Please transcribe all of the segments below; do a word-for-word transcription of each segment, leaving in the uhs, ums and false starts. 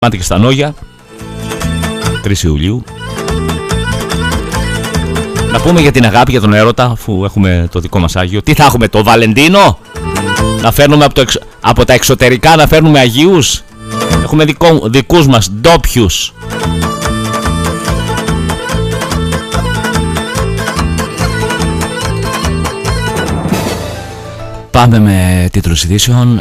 Μάτι και στα Νόγια, τρεις Ιουλίου. Να πούμε για την αγάπη, για τον έρωτα, αφού έχουμε το δικό μας Άγιο. Τι θα έχουμε, το Βαλεντίνο? Να φέρνουμε από, το εξ... από τα εξωτερικά, να φέρνουμε Αγίους? Έχουμε δικό... δικούς μας, ντόπιους. Πάμε με τίτλους ειδήσεων.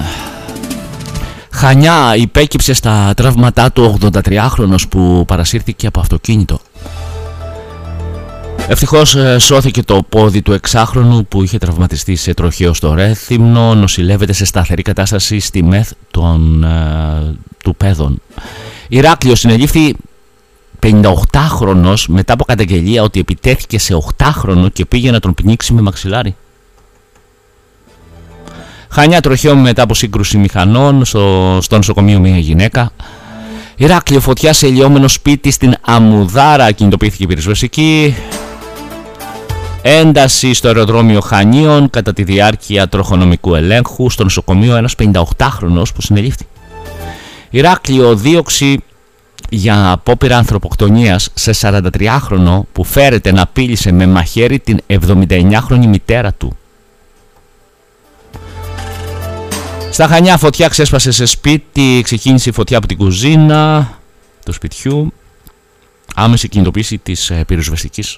Χανιά υπέκυψε στα τραύματά του ογδοντατριάχρονος που παρασύρθηκε από αυτοκίνητο. Ευτυχώς σώθηκε το πόδι του εξάχρονου που είχε τραυματιστεί σε τροχαίο στο Ρέθυμνο. Νοσηλεύεται σε σταθερή κατάσταση στη ΜΕΘ των, ε, του Πέδων. Ηράκλειος συνελήφθη πενηνταοκτάχρονος μετά από καταγγελία ότι επιτέθηκε σε οκτάχρονο και πήγε να τον πνίξει με μαξιλάρι. Χανιά, τροχαίο μετά από σύγκρουση μηχανών στο, στο νοσοκομείο μια γυναίκα. Ηράκλειο, φωτιά σε λιώμενο σπίτι στην Αμμουδάρα, κινητοποιήθηκε η πυροσβεστική. Ένταση στο αεροδρόμιο Χανίων κατά τη διάρκεια τροχονομικού ελέγχου. Στο νοσοκομείο ένας πενηνταοκτάχρονος που συνελήφθη. Ηράκλειο, δίωξη για απόπειρα ανθρωποκτονίας σε σαραντατριάχρονο που φέρεται να πήλησε με μαχαίρι την εβδομηνταεννιάχρονη μητέρα του. Στα Χανιά, φωτιά ξέσπασε σε σπίτι, ξεκίνησε η φωτιά από την κουζίνα του σπιτιού. Άμεση κινητοποίηση της πυροσβεστικής.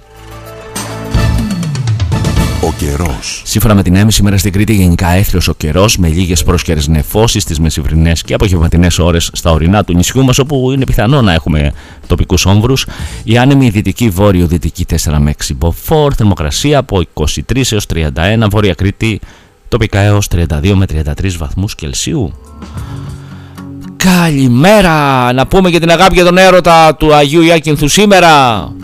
Ο καιρός. Σύμφωνα με την ΕΜΗ, σήμερα στην Κρήτη γενικά έθριος ο καιρός, με λίγες πρόσκαιρες νεφώσεις τις μεσημβρινές και απογευματινές ώρες στα ορεινά του νησιού μας, όπου είναι πιθανό να έχουμε τοπικούς όμβρους. Η άνεμη δυτική βόρειο-δυτική τέσσερα με έξι μποφόρ, θερμοκρασία από είκοσι τρεις έως τριάντα ένα, Βόρεια Κρήτη τοπικά έως τριάντα δύο με τριάντα τρεις βαθμούς Κελσίου. Καλημέρα! Να πούμε για την αγάπη και τον έρωτα του Αγίου Ιάκυνθου σήμερα.